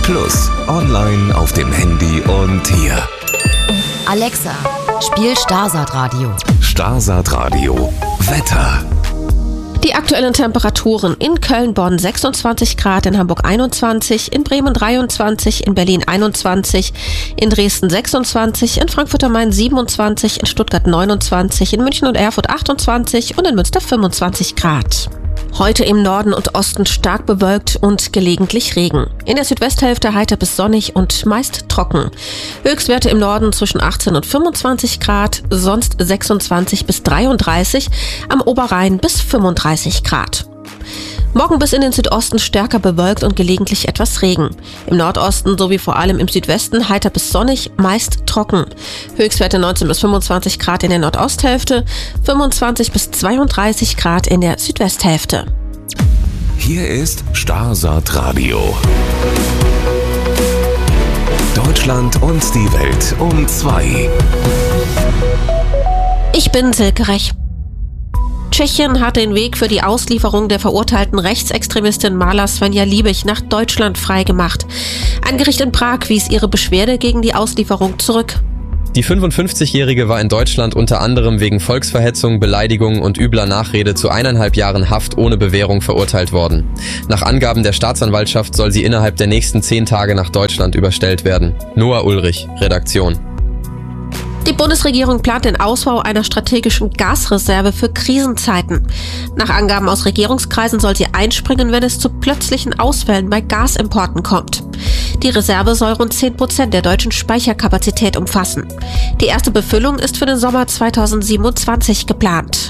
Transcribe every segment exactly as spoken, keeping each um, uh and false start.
Plus, online, auf dem Handy und hier. Alexa, spiel Starsat Radio. Starsat Radio. Wetter. Die aktuellen Temperaturen: in Köln, Bonn sechsundzwanzig Grad, in Hamburg einundzwanzig, in Bremen dreiundzwanzig, in Berlin einundzwanzig, in Dresden sechsundzwanzig, in Frankfurt am Main siebenundzwanzig, in Stuttgart neunundzwanzig, in München und Erfurt achtundzwanzig und in Münster fünfundzwanzig Grad. Heute im Norden und Osten stark bewölkt und gelegentlich Regen. In der Südwesthälfte heiter bis sonnig und meist trocken. Höchstwerte im Norden zwischen achtzehn und fünfundzwanzig Grad, sonst sechsundzwanzig bis dreiunddreißig, am Oberrhein bis fünfunddreißig Grad. Morgen bis in den Südosten stärker bewölkt und gelegentlich etwas Regen. Im Nordosten sowie vor allem im Südwesten heiter bis sonnig, meist trocken. Höchstwerte neunzehn bis fünfundzwanzig Grad in der Nordosthälfte, fünfundzwanzig bis zweiunddreißig Grad in der Südwesthälfte. Hier ist Starsat Radio. Deutschland und die Welt um zwei. Ich bin Silke Rech. Tschechien hat den Weg für die Auslieferung der verurteilten Rechtsextremistin Marla Svenja Liebig nach Deutschland freigemacht. Ein Gericht in Prag wies ihre Beschwerde gegen die Auslieferung zurück. Die fünfundfünfzigjährige war in Deutschland unter anderem wegen Volksverhetzung, Beleidigung und übler Nachrede zu eineinhalb Jahren Haft ohne Bewährung verurteilt worden. Nach Angaben der Staatsanwaltschaft soll sie innerhalb der nächsten zehn Tage nach Deutschland überstellt werden. Noah Ulrich, Redaktion. Die Bundesregierung plant den Ausbau einer strategischen Gasreserve für Krisenzeiten. Nach Angaben aus Regierungskreisen soll sie einspringen, wenn es zu plötzlichen Ausfällen bei Gasimporten kommt. Die Reserve soll rund zehn Prozent der deutschen Speicherkapazität umfassen. Die erste Befüllung ist für den Sommer zweitausendsiebenundzwanzig geplant.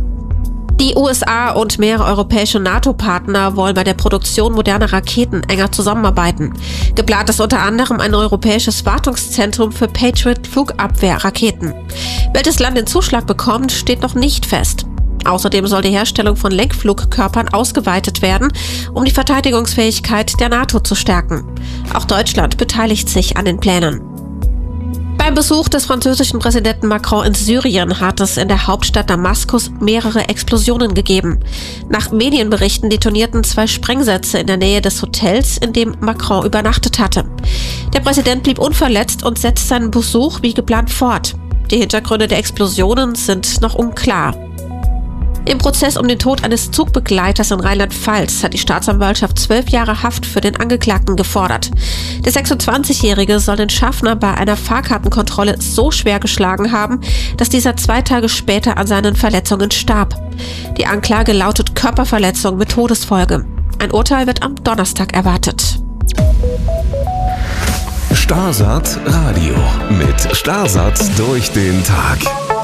Die U S A und mehrere europäische NATO-Partner wollen bei der Produktion moderner Raketen enger zusammenarbeiten. Geplant ist unter anderem ein europäisches Wartungszentrum für Patriot-Flugabwehrraketen. Welches Land den Zuschlag bekommt, steht noch nicht fest. Außerdem soll die Herstellung von Lenkflugkörpern ausgeweitet werden, um die Verteidigungsfähigkeit der NATO zu stärken. Auch Deutschland beteiligt sich an den Plänen. Beim Besuch des französischen Präsidenten Macron in Syrien hat es in der Hauptstadt Damaskus mehrere Explosionen gegeben. Nach Medienberichten detonierten zwei Sprengsätze in der Nähe des Hotels, in dem Macron übernachtet hatte. Der Präsident blieb unverletzt und setzt seinen Besuch wie geplant fort. Die Hintergründe der Explosionen sind noch unklar. Im Prozess um den Tod eines Zugbegleiters in Rheinland-Pfalz hat die Staatsanwaltschaft zwölf Jahre Haft für den Angeklagten gefordert. Der sechsundzwanzigjährige soll den Schaffner bei einer Fahrkartenkontrolle so schwer geschlagen haben, dass dieser zwei Tage später an seinen Verletzungen starb. Die Anklage lautet Körperverletzung mit Todesfolge. Ein Urteil wird am Donnerstag erwartet. Starsat Radio mit Starsat durch den Tag.